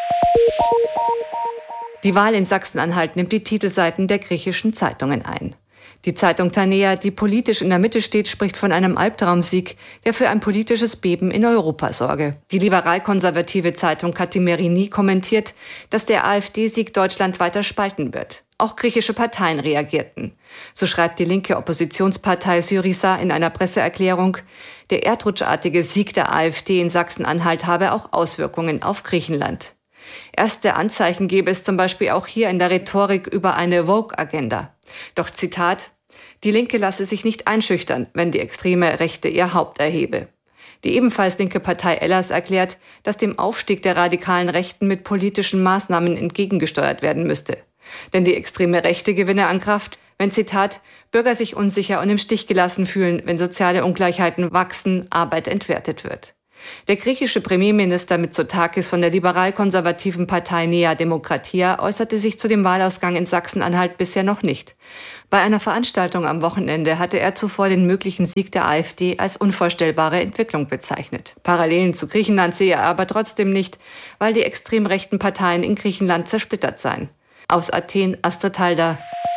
Die Wahl in Sachsen-Anhalt nimmt die Titelseiten der griechischen Zeitungen ein. Die Zeitung Tanea, die politisch in der Mitte steht, spricht von einem Albtraumsieg, der für ein politisches Beben in Europa sorge. Die liberal-konservative Zeitung Kathimerini kommentiert, dass der AfD-Sieg Deutschland weiter spalten wird. Auch griechische Parteien reagierten. So schreibt die linke Oppositionspartei Syriza in einer Presseerklärung, der erdrutschartige Sieg der AfD in Sachsen-Anhalt habe auch Auswirkungen auf Griechenland. Erste Anzeichen gäbe es zum Beispiel auch hier in der Rhetorik über eine Woke-Agenda. Doch Zitat: Die Linke lasse sich nicht einschüchtern, wenn die extreme Rechte ihr Haupt erhebe. Die ebenfalls linke Partei Ellers erklärt, dass dem Aufstieg der radikalen Rechten mit politischen Maßnahmen entgegengesteuert werden müsste. Denn die extreme Rechte gewinne an Kraft, wenn, Zitat, Bürger sich unsicher und im Stich gelassen fühlen, wenn soziale Ungleichheiten wachsen, Arbeit entwertet wird. Der griechische Premierminister Mitsotakis von der liberal-konservativen Partei Nea Demokratia äußerte sich zu dem Wahlausgang in Sachsen-Anhalt bisher noch nicht. Bei einer Veranstaltung am Wochenende hatte er zuvor den möglichen Sieg der AfD als unvorstellbare Entwicklung bezeichnet. Parallelen zu Griechenland sehe er aber trotzdem nicht, weil die extrem rechten Parteien in Griechenland zersplittert seien. Aus Athen, Astrid Halder.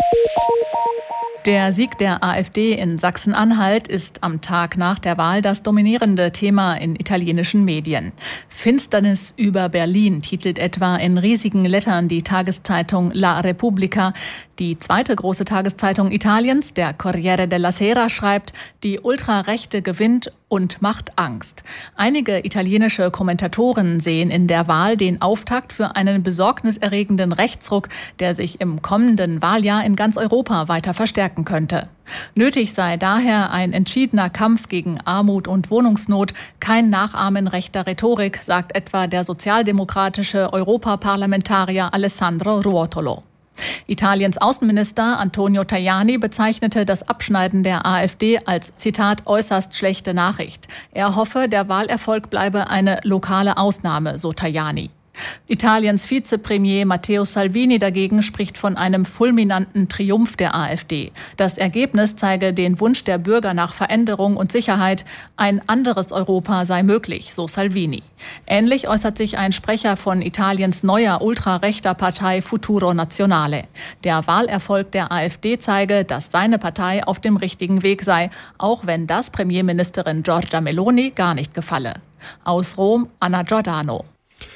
Der Sieg der AfD in Sachsen-Anhalt ist am Tag nach der Wahl das dominierende Thema in italienischen Medien. Finsternis über Berlin titelt etwa in riesigen Lettern die Tageszeitung La Repubblica. Die zweite große Tageszeitung Italiens, der Corriere della Sera, schreibt, die Ultrarechte gewinnt und macht Angst. Einige italienische Kommentatoren sehen in der Wahl den Auftakt für einen besorgniserregenden Rechtsruck, der sich im kommenden Wahljahr in ganz Europa weiter verstärken könnte. Nötig sei daher ein entschiedener Kampf gegen Armut und Wohnungsnot, kein Nachahmen rechter Rhetorik, sagt etwa der sozialdemokratische Europaparlamentarier Alessandro Ruotolo. Italiens Außenminister Antonio Tajani bezeichnete das Abschneiden der AfD als, Zitat, äußerst schlechte Nachricht. Er hoffe, der Wahlerfolg bleibe eine lokale Ausnahme, so Tajani. Italiens Vizepremier Matteo Salvini dagegen spricht von einem fulminanten Triumph der AfD. Das Ergebnis zeige den Wunsch der Bürger nach Veränderung und Sicherheit. Ein anderes Europa sei möglich, so Salvini. Ähnlich äußert sich ein Sprecher von Italiens neuer ultrarechter Partei Futuro Nazionale. Der Wahlerfolg der AfD zeige, dass seine Partei auf dem richtigen Weg sei, auch wenn das Premierministerin Giorgia Meloni gar nicht gefalle. Aus Rom, Anna Giordano.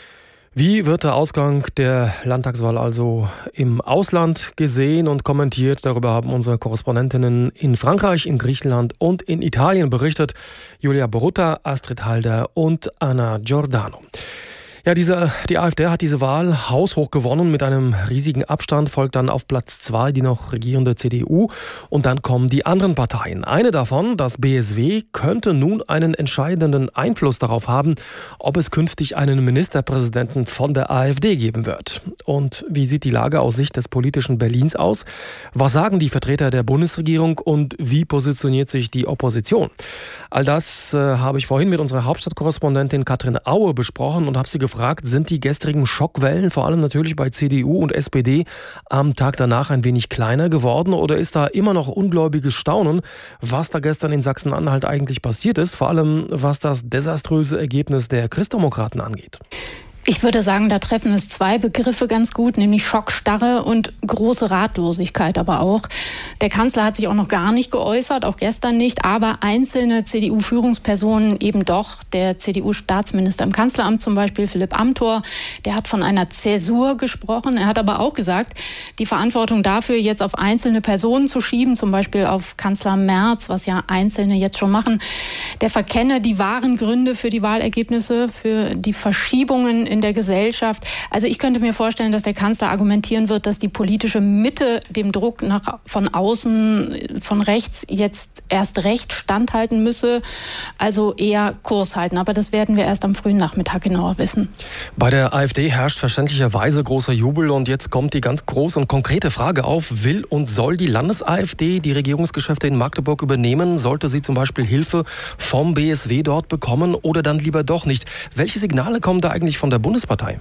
Wie wird der Ausgang der Landtagswahl also im Ausland gesehen und kommentiert? Darüber haben unsere Korrespondentinnen in Frankreich, in Griechenland und in Italien berichtet. Julia Borutta, Astrid Halder und Anna Giordano. Ja, diese, die AfD hat diese Wahl haushoch gewonnen mit einem riesigen Abstand, folgt dann auf Platz zwei die noch regierende C D U und dann kommen die anderen Parteien. Eine davon, das B S W, könnte nun einen entscheidenden Einfluss darauf haben, ob es künftig einen Ministerpräsidenten von der AfD geben wird. Und wie sieht die Lage aus Sicht des politischen Berlins aus? Was sagen die Vertreter der Bundesregierung und wie positioniert sich die Opposition? All das äh, habe ich vorhin mit unserer Hauptstadtkorrespondentin Katrin Aue besprochen und habe sie gefragt, sind die gestrigen Schockwellen, vor allem natürlich bei C D U und S P D, am Tag danach ein wenig kleiner geworden oder ist da immer noch ungläubiges Staunen, was da gestern in Sachsen-Anhalt eigentlich passiert ist, vor allem was das desaströse Ergebnis der Christdemokraten angeht? Ich würde sagen, da treffen es zwei Begriffe ganz gut, nämlich Schockstarre und große Ratlosigkeit aber auch. Der Kanzler hat sich auch noch gar nicht geäußert, auch gestern nicht, aber einzelne C D U-Führungspersonen eben doch. Der C D U-Staatsminister im Kanzleramt zum Beispiel, Philipp Amthor, der hat von einer Zäsur gesprochen. Er hat aber auch gesagt, die Verantwortung dafür jetzt auf einzelne Personen zu schieben, zum Beispiel auf Kanzler Merz, was ja Einzelne jetzt schon machen, der verkenne die wahren Gründe für die Wahlergebnisse, für die Verschiebungen in der Gesellschaft. Also ich könnte mir vorstellen, dass der Kanzler argumentieren wird, dass die politische Mitte dem Druck nach, von außen, von rechts jetzt erst recht standhalten müsse, also eher Kurs halten. Aber das werden wir erst am frühen Nachmittag genauer wissen. Bei der AfD herrscht verständlicherweise großer Jubel und jetzt kommt die ganz große und konkrete Frage auf, will und soll die Landes-AfD die Regierungsgeschäfte in Magdeburg übernehmen? Sollte sie zum Beispiel Hilfe vom B S W dort bekommen oder dann lieber doch nicht? Welche Signale kommen da eigentlich von der Bundespartei?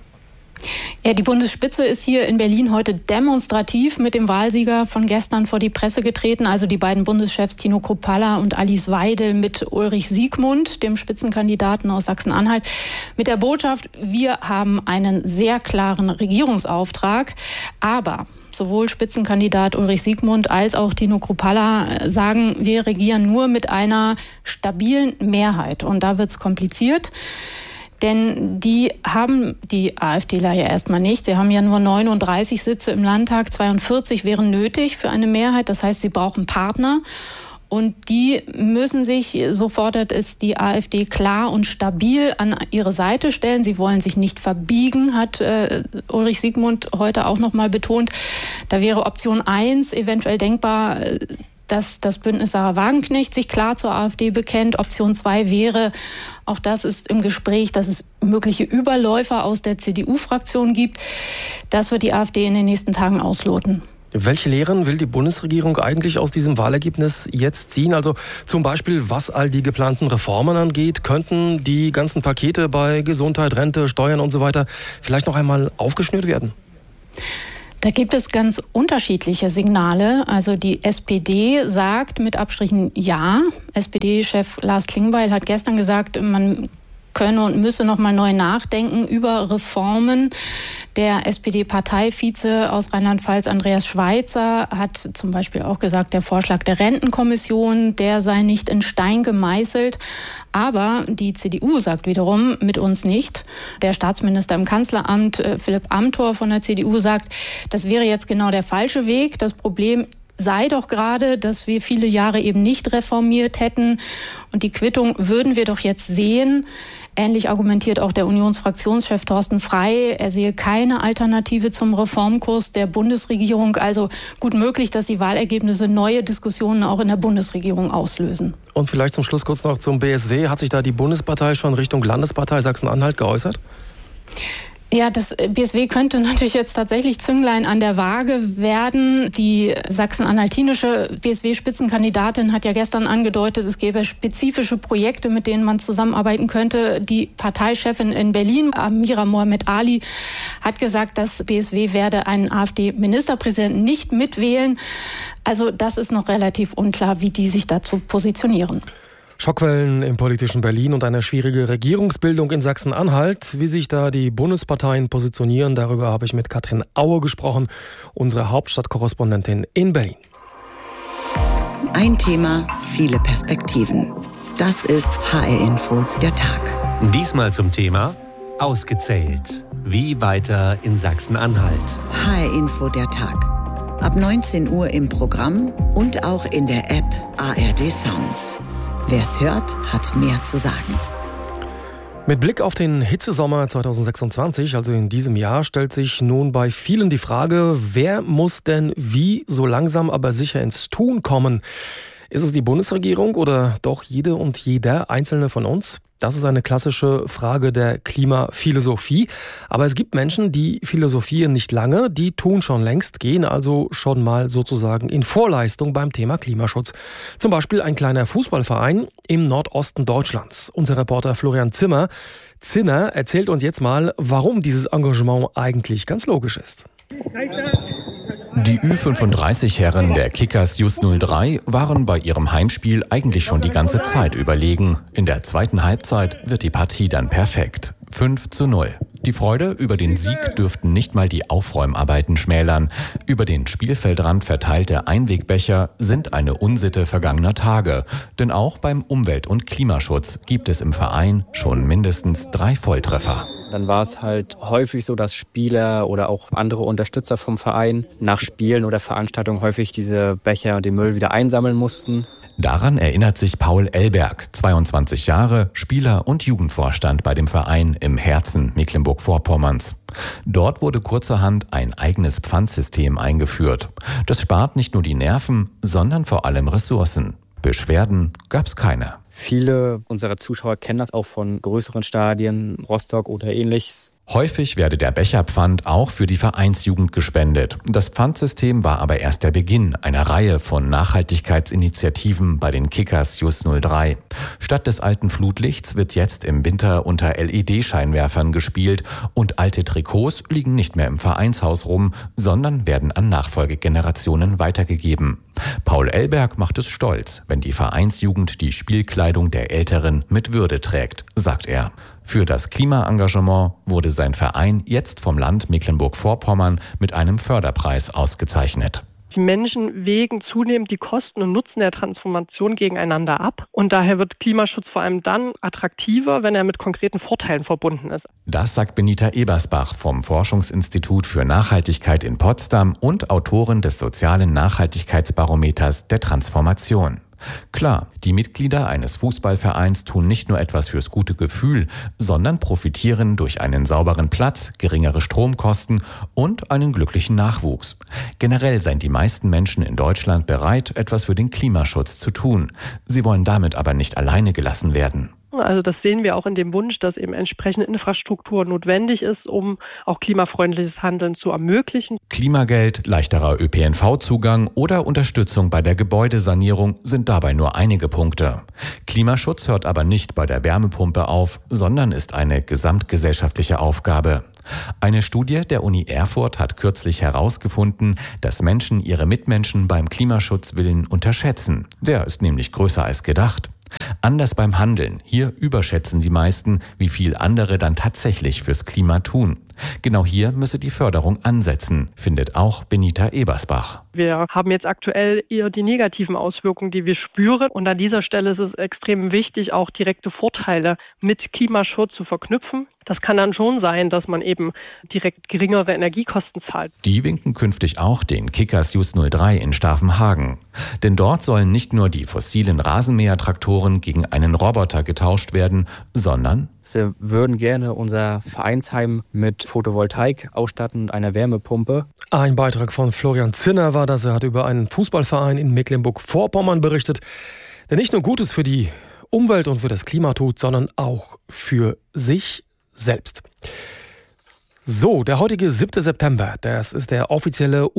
Ja, die Bundesspitze ist hier in Berlin heute demonstrativ mit dem Wahlsieger von gestern vor die Presse getreten. Also die beiden Bundeschefs Tino Kruppalla und Alice Weidel mit Ulrich Siegmund, dem Spitzenkandidaten aus Sachsen-Anhalt, mit der Botschaft, wir haben einen sehr klaren Regierungsauftrag, aber sowohl Spitzenkandidat Ulrich Siegmund als auch Tino Kruppalla sagen, wir regieren nur mit einer stabilen Mehrheit. Und da wird es kompliziert. Denn die haben die AfDler ja erstmal nicht. Sie haben ja nur neununddreißig Sitze im Landtag, zweiundvierzig wären nötig für eine Mehrheit. Das heißt, sie brauchen Partner. Und die müssen sich, so fordert es die AfD, klar und stabil an ihre Seite stellen. Sie wollen sich nicht verbiegen, hat äh, Ulrich Siegmund heute auch noch mal betont. Da wäre Option eins eventuell denkbar, dass das Bündnis Sarah Wagenknecht sich klar zur AfD bekennt. Option zwei wäre, auch das ist im Gespräch, dass es mögliche Überläufer aus der C D U-Fraktion gibt. Das wird die AfD in den nächsten Tagen ausloten. Welche Lehren will die Bundesregierung eigentlich aus diesem Wahlergebnis jetzt ziehen? Also zum Beispiel, was all die geplanten Reformen angeht, könnten die ganzen Pakete bei Gesundheit, Rente, Steuern und so weiter vielleicht noch einmal aufgeschnürt werden? Da gibt es ganz unterschiedliche Signale. Also die S P D sagt mit Abstrichen ja. S P D-Chef Lars Klingbeil hat gestern gesagt, man könne und müsse noch mal neu nachdenken über Reformen. Der S P D-Parteivize aus Rheinland-Pfalz, Andreas Schweitzer, hat zum Beispiel auch gesagt, der Vorschlag der Rentenkommission, der sei nicht in Stein gemeißelt. Aber die C D U sagt wiederum, mit uns nicht. Der Staatsminister im Kanzleramt, Philipp Amthor von der C D U, sagt, das wäre jetzt genau der falsche Weg. Das Problem sei doch gerade, dass wir viele Jahre eben nicht reformiert hätten. Und die Quittung würden wir doch jetzt sehen. Ähnlich argumentiert auch der Unionsfraktionschef Thorsten Frey. Er sehe keine Alternative zum Reformkurs der Bundesregierung. Also gut möglich, dass die Wahlergebnisse neue Diskussionen auch in der Bundesregierung auslösen. Und vielleicht zum Schluss kurz noch zum B S W. Hat sich da die Bundespartei schon Richtung Landespartei Sachsen-Anhalt geäußert? Ja, das B S W könnte natürlich jetzt tatsächlich Zünglein an der Waage werden. Die sachsen-anhaltinische B S W-Spitzenkandidatin hat ja gestern angedeutet, es gäbe spezifische Projekte, mit denen man zusammenarbeiten könnte. Die Parteichefin in Berlin, Amira Mohamed Ali, hat gesagt, das B S W werde einen AfD-Ministerpräsidenten nicht mitwählen. Also das ist noch relativ unklar, wie die sich dazu positionieren. Schockwellen im politischen Berlin und eine schwierige Regierungsbildung in Sachsen-Anhalt. Wie sich da die Bundesparteien positionieren, darüber habe ich mit Katrin Aue gesprochen, unsere Hauptstadtkorrespondentin in Berlin. Ein Thema, viele Perspektiven. Das ist H R-Info, der Tag. Diesmal zum Thema ausgezählt. Wie weiter in Sachsen-Anhalt? H R-Info, der Tag. Ab neunzehn Uhr im Programm und auch in der App A R D Sounds. Wer's hört, hat mehr zu sagen. Mit Blick auf den Hitzesommer zwanzig sechsundzwanzig, also in diesem Jahr, stellt sich nun bei vielen die Frage, wer muss denn wie so langsam aber sicher ins Tun kommen? Ist es die Bundesregierung oder doch jede und jeder Einzelne von uns? Das ist eine klassische Frage der Klimaphilosophie. Aber es gibt Menschen, die philosophieren nicht lange, die tun schon längst, gehen also schon mal sozusagen in Vorleistung beim Thema Klimaschutz. Zum Beispiel ein kleiner Fußballverein im Nordosten Deutschlands. Unser Reporter Florian Zimmer, Zinner erzählt uns jetzt mal, warum dieses Engagement eigentlich ganz logisch ist. Die Ü fünfunddreißig-Herren der Kickers Just null drei waren bei ihrem Heimspiel eigentlich schon die ganze Zeit überlegen. In der zweiten Halbzeit wird die Partie dann perfekt. fünf zu null. Die Freude über den Sieg dürften nicht mal die Aufräumarbeiten schmälern. Über den Spielfeldrand verteilte Einwegbecher sind eine Unsitte vergangener Tage. Denn auch beim Umwelt- und Klimaschutz gibt es im Verein schon mindestens drei Volltreffer. Dann war es halt häufig so, dass Spieler oder auch andere Unterstützer vom Verein nach Spielen oder Veranstaltungen häufig diese Becher und den Müll wieder einsammeln mussten. Daran erinnert sich Paul Elberg, zweiundzwanzig Jahre, Spieler und Jugendvorstand bei dem Verein im Herzen Mecklenburg-Vorpommerns. Dort wurde kurzerhand ein eigenes Pfandsystem eingeführt. Das spart nicht nur die Nerven, sondern vor allem Ressourcen. Beschwerden gab's keine. Viele unserer Zuschauer kennen das auch von größeren Stadien, Rostock oder ähnliches. Häufig werde der Becherpfand auch für die Vereinsjugend gespendet. Das Pfandsystem war aber erst der Beginn einer Reihe von Nachhaltigkeitsinitiativen bei den Kickers Just null drei. Statt des alten Flutlichts wird jetzt im Winter unter L E D-Scheinwerfern gespielt und alte Trikots liegen nicht mehr im Vereinshaus rum, sondern werden an Nachfolgegenerationen weitergegeben. Paul Elberg macht es stolz, wenn die Vereinsjugend die Spielkleidung der Älteren mit Würde trägt, sagt er. Für das Klimaengagement wurde sein Verein jetzt vom Land Mecklenburg-Vorpommern mit einem Förderpreis ausgezeichnet. Die Menschen wägen zunehmend die Kosten und Nutzen der Transformation gegeneinander ab. Und daher wird Klimaschutz vor allem dann attraktiver, wenn er mit konkreten Vorteilen verbunden ist. Das sagt Benita Ebersbach vom Forschungsinstitut für Nachhaltigkeit in Potsdam und Autorin des sozialen Nachhaltigkeitsbarometers der Transformation. Klar, die Mitglieder eines Fußballvereins tun nicht nur etwas fürs gute Gefühl, sondern profitieren durch einen sauberen Platz, geringere Stromkosten und einen glücklichen Nachwuchs. Generell seien die meisten Menschen in Deutschland bereit, etwas für den Klimaschutz zu tun. Sie wollen damit aber nicht alleine gelassen werden. Also das sehen wir auch in dem Wunsch, dass eben entsprechende Infrastruktur notwendig ist, um auch klimafreundliches Handeln zu ermöglichen. Klimageld, leichterer Ö P N V-Zugang oder Unterstützung bei der Gebäudesanierung sind dabei nur einige Punkte. Klimaschutz hört aber nicht bei der Wärmepumpe auf, sondern ist eine gesamtgesellschaftliche Aufgabe. Eine Studie der Uni Erfurt hat kürzlich herausgefunden, dass Menschen ihre Mitmenschen beim Klimaschutzwillen unterschätzen. Der ist nämlich größer als gedacht. Anders beim Handeln. Hier überschätzen die meisten, wie viel andere dann tatsächlich fürs Klima tun. Genau hier müsse die Förderung ansetzen, findet auch Benita Ebersbach. Wir haben jetzt aktuell eher die negativen Auswirkungen, die wir spüren. Und an dieser Stelle ist es extrem wichtig, auch direkte Vorteile mit Klimaschutz zu verknüpfen. Das kann dann schon sein, dass man eben direkt geringere Energiekosten zahlt. Die winken künftig auch den Kickers Just null drei in Stavenhagen. Denn dort sollen nicht nur die fossilen Rasenmähertraktoren gegen einen Roboter getauscht werden, sondern wir würden gerne unser Vereinsheim mit Photovoltaik ausstatten und einer Wärmepumpe. Ein Beitrag von Florian Zinner war das. Er hat über einen Fußballverein in Mecklenburg-Vorpommern berichtet, der nicht nur Gutes für die Umwelt und für das Klima tut, sondern auch für sich selbst. So, der heutige siebte September, das ist der offizielle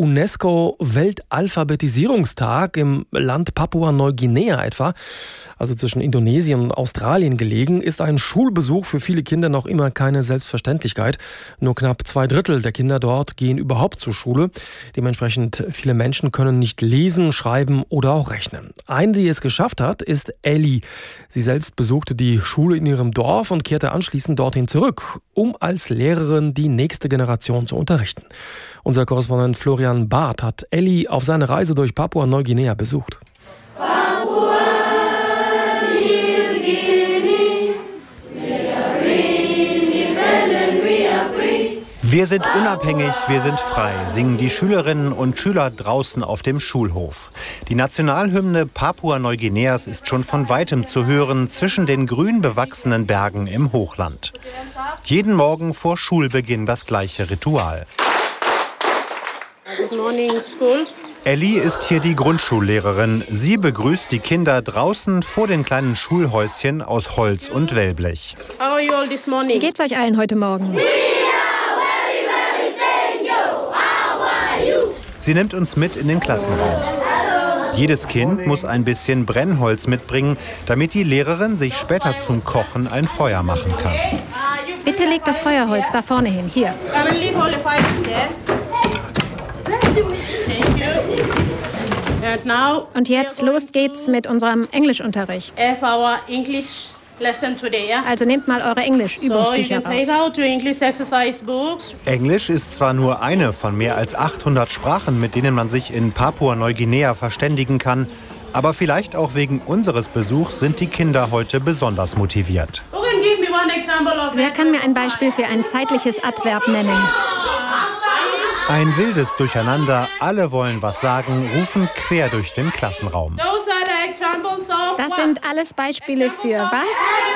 UNESCO-Weltalphabetisierungstag im Land Papua-Neuguinea etwa. Also zwischen Indonesien und Australien gelegen, ist ein Schulbesuch für viele Kinder noch immer keine Selbstverständlichkeit. Nur knapp zwei Drittel der Kinder dort gehen überhaupt zur Schule. Dementsprechend viele Menschen können nicht lesen, schreiben oder auch rechnen. Eine, die es geschafft hat, ist Ellie. Sie selbst besuchte die Schule in ihrem Dorf und kehrte anschließend dorthin zurück, um als Lehrerin die nächste Generation zu unterrichten. Unser Korrespondent Florian Barth hat Ellie auf seiner Reise durch Papua-Neuguinea besucht. Wir sind unabhängig, wir sind frei, singen die Schülerinnen und Schüler draußen auf dem Schulhof. Die Nationalhymne Papua-Neuguineas ist schon von weitem zu hören zwischen den grün bewachsenen Bergen im Hochland. Jeden Morgen vor Schulbeginn das gleiche Ritual. Good morning, school. Ellie ist hier die Grundschullehrerin. Sie begrüßt die Kinder draußen vor den kleinen Schulhäuschen aus Holz und Wellblech. How are you all this morning? Wie geht's euch allen heute Morgen? Sie nimmt uns mit in den Klassenraum. Jedes Kind muss ein bisschen Brennholz mitbringen, damit die Lehrerin sich später zum Kochen ein Feuer machen kann. Bitte legt das Feuerholz da vorne hin, hier. Und jetzt los geht's mit unserem Englischunterricht. Also nehmt mal eure Englisch-Übungsbücher raus. Englisch ist zwar nur eine von mehr als achthundert Sprachen, mit denen man sich in Papua-Neuguinea verständigen kann, aber vielleicht auch wegen unseres Besuchs sind die Kinder heute besonders motiviert. Wer kann mir ein Beispiel für ein zeitliches Adverb nennen? Ein wildes Durcheinander, alle wollen was sagen, rufen quer durch den Klassenraum. Das sind alles Beispiele für was?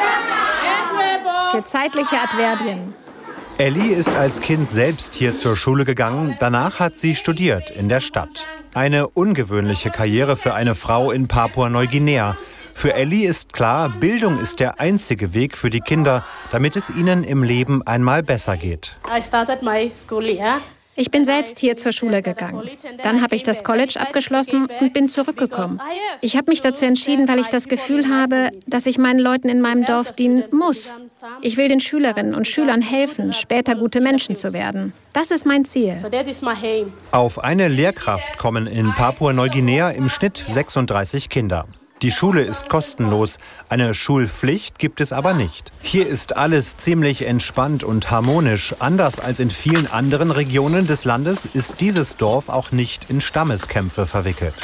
Für zeitliche Adverbien. Ellie ist als Kind selbst hier zur Schule gegangen. Danach hat sie studiert in der Stadt. Eine ungewöhnliche Karriere für eine Frau in Papua-Neuguinea. Für Ellie ist klar, Bildung ist der einzige Weg für die Kinder, damit es ihnen im Leben einmal besser geht. I started my school here. Ich bin selbst hier zur Schule gegangen. Dann habe ich das College abgeschlossen und bin zurückgekommen. Ich habe mich dazu entschieden, weil ich das Gefühl habe, dass ich meinen Leuten in meinem Dorf dienen muss. Ich will den Schülerinnen und Schülern helfen, später gute Menschen zu werden. Das ist mein Ziel. Auf eine Lehrkraft kommen in Papua-Neuguinea im Schnitt sechsunddreißig Kinder. Die Schule ist kostenlos, eine Schulpflicht gibt es aber nicht. Hier ist alles ziemlich entspannt und harmonisch. Anders als in vielen anderen Regionen des Landes ist dieses Dorf auch nicht in Stammeskämpfe verwickelt.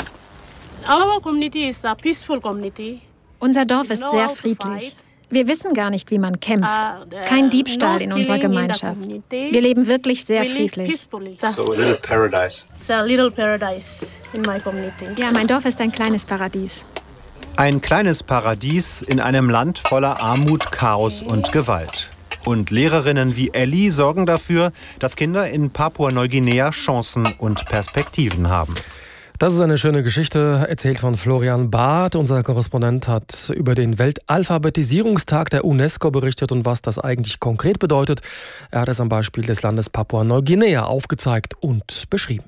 Unser Dorf ist sehr friedlich. Wir wissen gar nicht, wie man kämpft. Kein Diebstahl in unserer Gemeinschaft. Wir leben wirklich sehr friedlich. So a little paradise. It's a little paradise in my community. Ja, mein Dorf ist ein kleines Paradies. Ein kleines Paradies in einem Land voller Armut, Chaos und Gewalt. Und Lehrerinnen wie Ellie sorgen dafür, dass Kinder in Papua-Neuguinea Chancen und Perspektiven haben. Das ist eine schöne Geschichte, erzählt von Florian Barth. Unser Korrespondent hat über den Weltalphabetisierungstag der UNESCO berichtet und was das eigentlich konkret bedeutet. Er hat es am Beispiel des Landes Papua-Neuguinea aufgezeigt und beschrieben.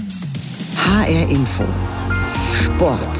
H R Info. Sport.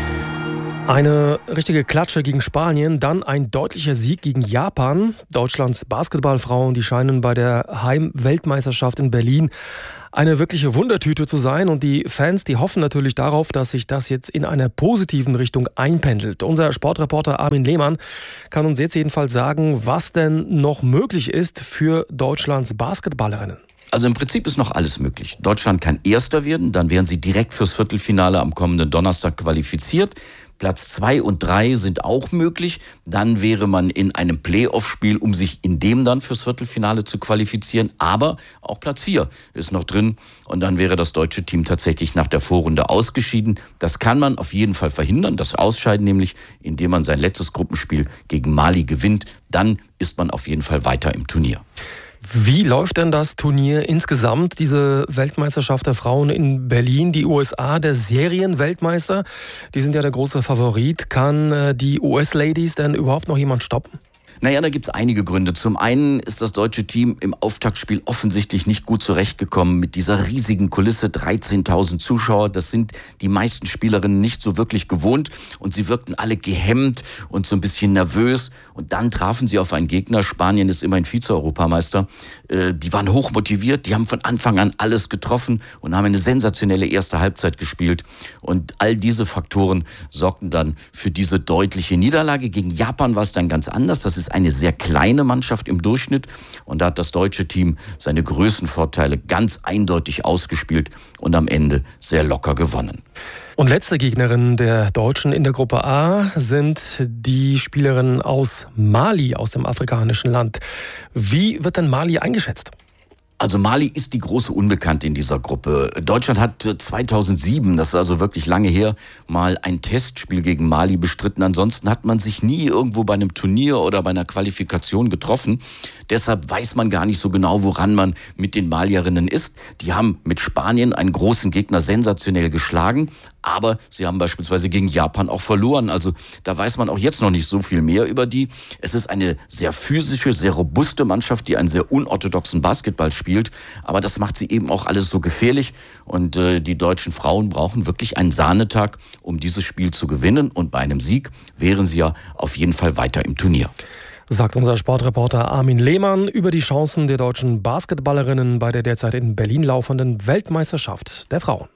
Eine richtige Klatsche gegen Spanien, dann ein deutlicher Sieg gegen Japan. Deutschlands Basketballfrauen, die scheinen bei der Heim-Weltmeisterschaft in Berlin eine wirkliche Wundertüte zu sein. Und die Fans, die hoffen natürlich darauf, dass sich das jetzt in einer positiven Richtung einpendelt. Unser Sportreporter Armin Lehmann kann uns jetzt jedenfalls sagen, was denn noch möglich ist für Deutschlands Basketballerinnen. Also im Prinzip ist noch alles möglich. Deutschland kann Erster werden, dann wären sie direkt fürs Viertelfinale am kommenden Donnerstag qualifiziert. Platz zwei und drei sind auch möglich. Dann wäre man in einem Playoff-Spiel, um sich in dem dann fürs Viertelfinale zu qualifizieren. Aber auch Platz vier ist noch drin. Und dann wäre das deutsche Team tatsächlich nach der Vorrunde ausgeschieden. Das kann man auf jeden Fall verhindern, das Ausscheiden nämlich, indem man sein letztes Gruppenspiel gegen Mali gewinnt. Dann ist man auf jeden Fall weiter im Turnier. Wie läuft denn das Turnier insgesamt, diese Weltmeisterschaft der Frauen in Berlin? Die U S A, der Serienweltmeister, die sind ja der große Favorit. Kann die U S-Ladies denn überhaupt noch jemand stoppen? Naja, da gibt's einige Gründe. Zum einen ist das deutsche Team im Auftaktspiel offensichtlich nicht gut zurechtgekommen mit dieser riesigen Kulisse, dreizehntausend Zuschauer. Das sind die meisten Spielerinnen nicht so wirklich gewohnt und sie wirkten alle gehemmt und so ein bisschen nervös. Und dann trafen sie auf einen Gegner, Spanien ist immerhin Vize-Europameister, äh, die waren hochmotiviert, die haben von Anfang an alles getroffen und haben eine sensationelle erste Halbzeit gespielt. Und all diese Faktoren sorgten dann für diese deutliche Niederlage. Gegen Japan war es dann ganz anders. Das ist eine sehr kleine Mannschaft im Durchschnitt und da hat das deutsche Team seine Größenvorteile ganz eindeutig ausgespielt und am Ende sehr locker gewonnen. Und letzte Gegnerin der Deutschen in der Gruppe A sind die Spielerinnen aus Mali, aus dem afrikanischen Land. Wie wird denn Mali eingeschätzt? Also Mali ist die große Unbekannte in dieser Gruppe. Deutschland hat zweitausendsieben, das ist also wirklich lange her, mal ein Testspiel gegen Mali bestritten. Ansonsten hat man sich nie irgendwo bei einem Turnier oder bei einer Qualifikation getroffen. Deshalb weiß man gar nicht so genau, woran man mit den Malierinnen ist. Die haben mit Spanien einen großen Gegner sensationell geschlagen, aber sie haben beispielsweise gegen Japan auch verloren. Also da weiß man auch jetzt noch nicht so viel mehr über die. Es ist eine sehr physische, sehr robuste Mannschaft, die einen sehr unorthodoxen Basketball spielt. Aber das macht sie eben auch alles so gefährlich. Und äh, die deutschen Frauen brauchen wirklich einen Sahnetag, um dieses Spiel zu gewinnen. Und bei einem Sieg wären sie ja auf jeden Fall weiter im Turnier. Sagt unser Sportreporter Armin Lehmann über die Chancen der deutschen Basketballerinnen bei der derzeit in Berlin laufenden Weltmeisterschaft der Frauen.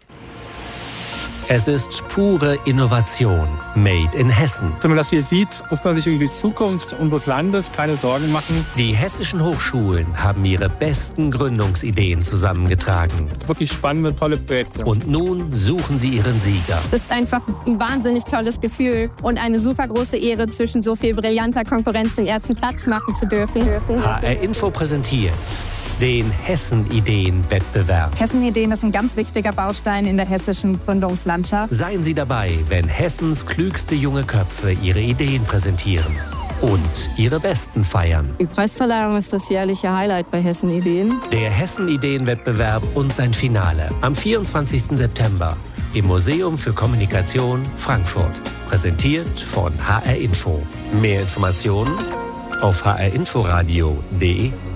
Es ist pure Innovation, made in Hessen. Wenn man das hier sieht, muss man sich über die Zukunft unseres Landes keine Sorgen machen. Die hessischen Hochschulen haben ihre besten Gründungsideen zusammengetragen. Wirklich spannende, tolle Projekte. Und nun suchen sie ihren Sieger. Das ist einfach ein wahnsinnig tolles Gefühl und eine super große Ehre, zwischen so viel brillanter Konkurrenz den ersten Platz machen zu dürfen. H R Info präsentiert den Hessen-Ideen-Wettbewerb. Hessen-Ideen ist ein ganz wichtiger Baustein in der hessischen Gründungslandschaft. Seien Sie dabei, wenn Hessens klügste junge Köpfe ihre Ideen präsentieren und ihre besten feiern. Die Preisverleihung ist das jährliche Highlight bei Hessen-Ideen. Der Hessen-Ideen-Wettbewerb und sein Finale am vierundzwanzigsten September im Museum für Kommunikation Frankfurt. Präsentiert von H R Info. Mehr Informationen auf h r inforadio punkt d e.